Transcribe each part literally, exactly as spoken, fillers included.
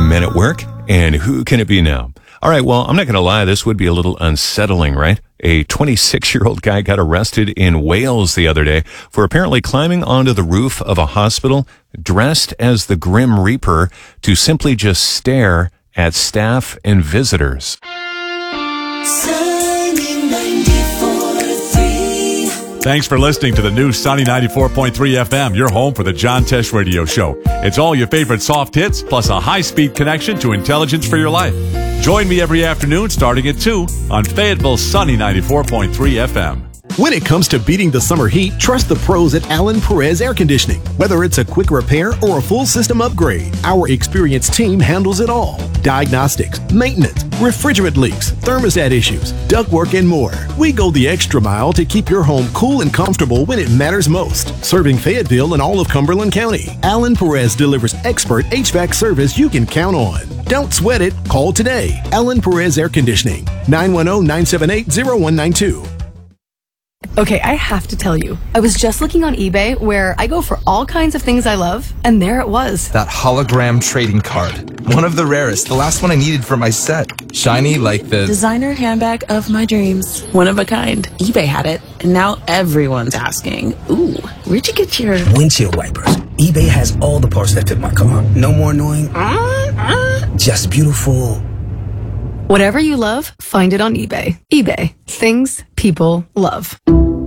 Men at Work, and who can it be now? All right, well, I'm not going to lie, this would be a little unsettling, right? A twenty-six-year-old guy got arrested in Wales the other day for apparently climbing onto the roof of a hospital dressed as the Grim Reaper to simply just stare at staff and visitors. Thanks for listening to the new Sunny ninety-four point three F M, your home for the John Tesh Radio Show. It's all your favorite soft hits, plus a high-speed connection to intelligence for your life. Join me every afternoon starting at two on Fayetteville's Sunny ninety-four point three F M. When it comes to beating the summer heat, trust the pros at Alan Perez Air Conditioning. Whether it's a quick repair or a full system upgrade, our experienced team handles it all. Diagnostics, maintenance, refrigerant leaks, thermostat issues, ductwork, and more. We go the extra mile to keep your home cool and comfortable when it matters most. Serving Fayetteville and all of Cumberland County, Alan Perez delivers expert H V A C service you can count on. Don't sweat it. Call today. Alan Perez Air Conditioning, nine one zero, nine seven eight, zero one nine two. Okay, I have to tell you, I was just looking on eBay where I go for all kinds of things I love, and there it was. That hologram trading card. One of the rarest, the last one I needed for my set. Shiny like the... designer handbag of my dreams. One of a kind. eBay had it, and now everyone's asking, ooh, where'd you get your... windshield wipers. eBay has all the parts that fit my car. No more annoying... Uh, uh. Just beautiful... Whatever you love, find it on eBay. eBay. Things people love.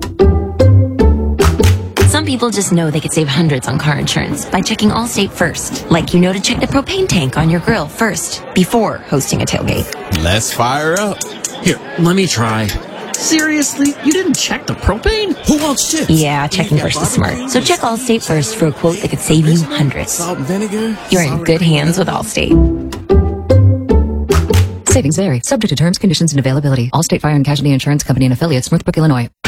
Some people just know they could save hundreds on car insurance by checking Allstate first. Like you know to check the propane tank on your grill first, before hosting a tailgate. Let's fire up. Here, let me try. Seriously? You didn't check the propane? Who wants chips? Yeah, checking first is smart. So check Allstate first for a quote that could save you hundreds. Salt and vinegar? You're in good hands with Allstate. Savings vary. Subject to terms, conditions, and availability. Allstate Fire and Casualty Insurance Company and Affiliates, Northbrook, Illinois.